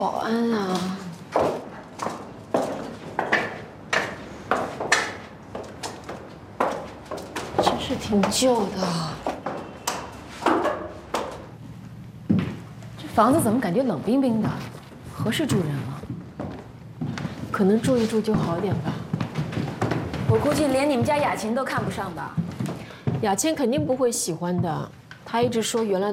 保安啊，真是挺旧的。 这房子怎么感觉冷冰冰的？合适住人吗？ 可能住一住就好点吧。 我估计连你们家雅琴都看不上吧。 雅倩肯定不会喜欢的，她一直说原来。